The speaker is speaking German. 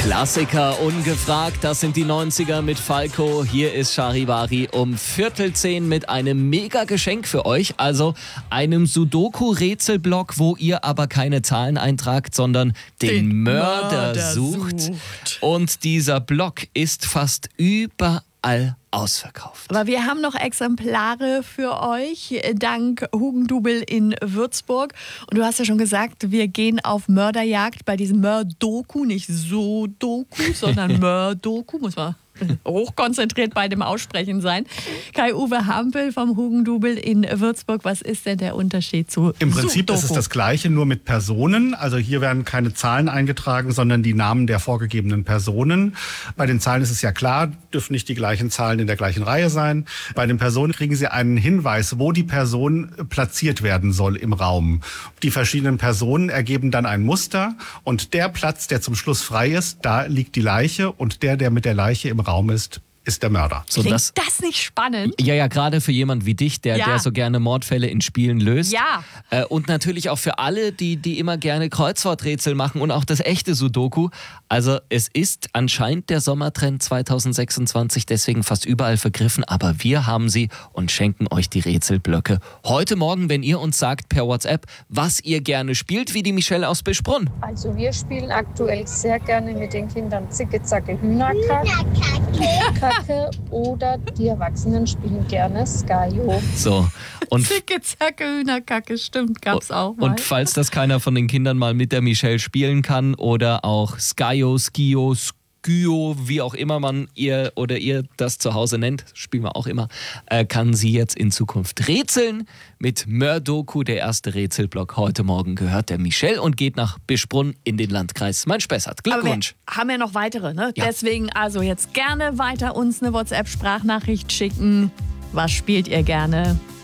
Klassiker ungefragt, das sind die 90er mit Falco. Hier ist Charivari um 9:45 mit einem Mega-Geschenk für euch. Also einem Sudoku-Rätselblock, wo ihr aber keine Zahlen eintragt, sondern den Mörder sucht. Und dieser Block ist fast überall ausverkauft. Aber wir haben noch Exemplare für euch, dank Hugendubel in Würzburg. Und du hast ja schon gesagt, wir gehen auf Mörderjagd bei diesem Mördoku, nicht So-Doku, sondern Mördoku, muss man hochkonzentriert bei dem Aussprechen sein. Kai-Uwe Hampel vom Hugendubel in Würzburg, was ist denn der Unterschied zu Im Prinzip Sudoku? ist es das Gleiche, nur mit Personen. Also hier werden keine Zahlen eingetragen, sondern die Namen der vorgegebenen Personen. Bei den Zahlen ist es ja klar, dürfen nicht die gleichen Zahlen in der gleichen Reihe sein. Bei den Personen kriegen Sie einen Hinweis, wo die Person platziert werden soll im Raum. Die verschiedenen Personen ergeben dann ein Muster und der Platz, der zum Schluss frei ist, da liegt die Leiche und der mit der Leiche im Raum ist der Mörder. So, Klingt das nicht spannend? Ja, gerade für jemand wie dich, der so gerne Mordfälle in Spielen löst. Ja. Und natürlich auch für alle, die immer gerne Kreuzworträtsel machen und auch das echte Sudoku. Also es ist anscheinend der Sommertrend 2026, deswegen fast überall vergriffen. Aber wir haben sie und schenken euch die Rätselblöcke heute Morgen, wenn ihr uns sagt per WhatsApp, was ihr gerne spielt, wie die Michelle aus Bischbrunn. Also wir spielen aktuell sehr gerne mit den Kindern Zicke-Zacke Hühnerkacke oder die Erwachsenen spielen gerne Skajo. So. Und Zicke, Zacke, Hühnerkacke, stimmt, gab's auch mal. Und falls das keiner von den Kindern mal mit der Michelle spielen kann oder auch Skajo, Skio, Skyo, wie auch immer ihr das zu Hause nennt, spielen wir auch immer, kann sie jetzt in Zukunft rätseln mit Mördoku. Der erste Rätselblock heute Morgen gehört der Michelle und geht nach Bischbrunn in den Landkreis Main-Spessart. Glückwunsch. Aber wir haben ja noch weitere, ne? Ja. Deswegen also jetzt gerne weiter uns eine WhatsApp-Sprachnachricht schicken. Was spielt ihr gerne?